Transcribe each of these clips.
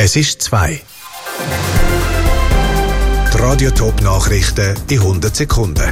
Es ist 2. Die Radio-Top-Nachrichten in 100 Sekunden.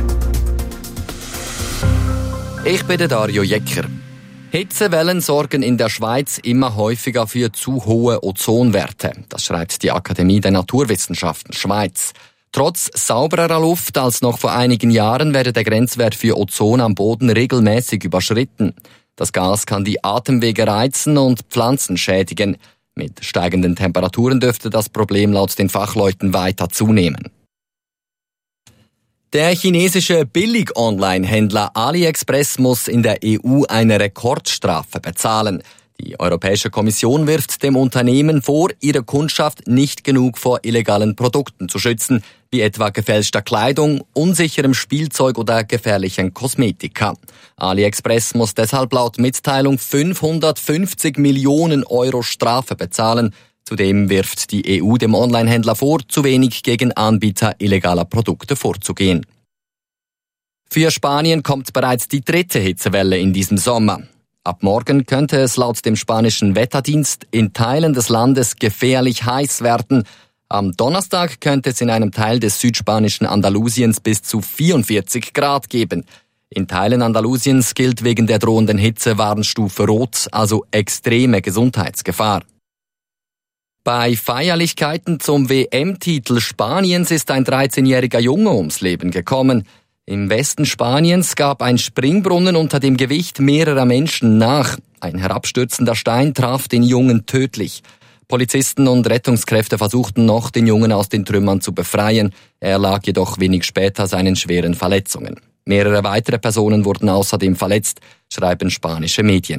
Ich bin der Dario Jecker. Hitzewellen sorgen in der Schweiz immer häufiger für zu hohe Ozonwerte. Das schreibt die Akademie der Naturwissenschaften Schweiz. Trotz saubererer Luft als noch vor einigen Jahren werde der Grenzwert für Ozon am Boden regelmäßig überschritten. Das Gas kann die Atemwege reizen und Pflanzen schädigen. Mit steigenden Temperaturen dürfte das Problem laut den Fachleuten weiter zunehmen. Der chinesische Billig-Online-Händler AliExpress muss in der EU eine Rekordstrafe bezahlen. Die Europäische Kommission wirft dem Unternehmen vor, ihre Kundschaft nicht genug vor illegalen Produkten zu schützen, wie etwa gefälschter Kleidung, unsicherem Spielzeug oder gefährlichen Kosmetika. AliExpress muss deshalb laut Mitteilung 550 Millionen Euro Strafe bezahlen. Zudem wirft die EU dem Onlinehändler vor, zu wenig gegen Anbieter illegaler Produkte vorzugehen. Für Spanien kommt bereits die 3. Hitzewelle in diesem Sommer. Ab morgen könnte es laut dem spanischen Wetterdienst in Teilen des Landes gefährlich heiß werden. Am Donnerstag könnte es in einem Teil des südspanischen Andalusiens bis zu 44 Grad geben. In Teilen Andalusiens gilt wegen der drohenden Hitze Warnstufe Rot, also extreme Gesundheitsgefahr. Bei Feierlichkeiten zum WM-Titel Spaniens ist ein 13-jähriger Junge ums Leben gekommen. Im Westen Spaniens gab ein Springbrunnen unter dem Gewicht mehrerer Menschen nach. Ein herabstürzender Stein traf den Jungen tödlich. Polizisten und Rettungskräfte versuchten noch, den Jungen aus den Trümmern zu befreien. Er lag jedoch wenig später seinen schweren Verletzungen. Mehrere weitere Personen wurden außerdem verletzt, schreiben spanische Medien.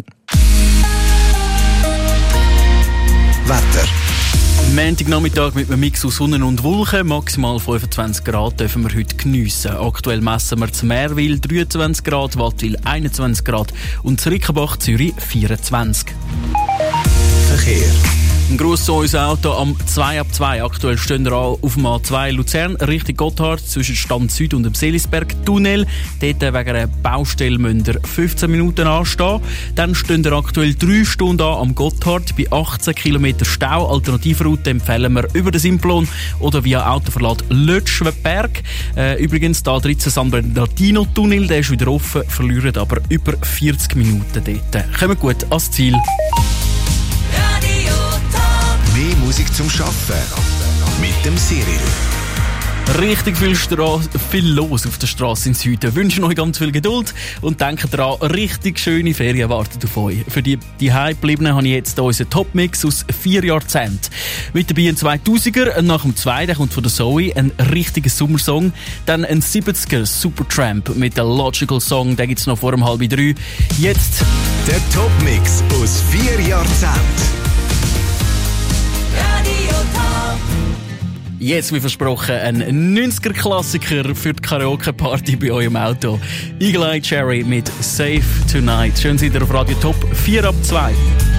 Wetter. Montagnachmittag mit einem Mix aus Sonne und Wolken. Maximal 25 Grad dürfen wir heute geniessen. Aktuell messen wir zu Merwil 23 Grad, Wattwil 21 Grad und zu Rickenbach, Zürich 24. Verkehr. Ein Gruss zu unserem Auto am 2/2. Aktuell stehen wir auf dem A2 Luzern Richtung Gotthard zwischen Stand Süd und dem Seelisberg-Tunnel. Dort wegen einer Baustelle müsst ihr 15 Minuten anstehen. Dann stehen wir aktuell 3 Stunden an am Gotthard bei 18 km Stau. Alternativroute empfehlen wir über den Simplon oder via Autoverlad Lötschwenberg. Übrigens, der 13 San Bernardino-Tunnel, der ist wieder offen, verlieren aber über 40 Minuten dort. Kommen gut ans Ziel. Mehr Musik zum Arbeiten mit dem Cyril. Richtig viel los auf der Straße in Süden. Wir wünschen euch ganz viel Geduld und denkt daran, richtig schöne Ferien warten auf euch. Für die Heimgebliebenen habe ich jetzt unseren Top-Mix aus 4 Jahrzehnten. Mit dabei ein 2000er, nach dem 2. kommt von der Zoe ein richtiger Sommersong. Dann ein 70er Supertramp mit der Logical Song, den gibt es noch vor 2:30. Jetzt der Top-Mix aus 4 Jahrzehnten. Jetzt, wie versprochen, ein 90er-Klassiker für die Karaoke-Party bei eurem Auto. Eagle Eye Cherry mit Safe Tonight. Schön seid ihr auf Radio Top 4/2.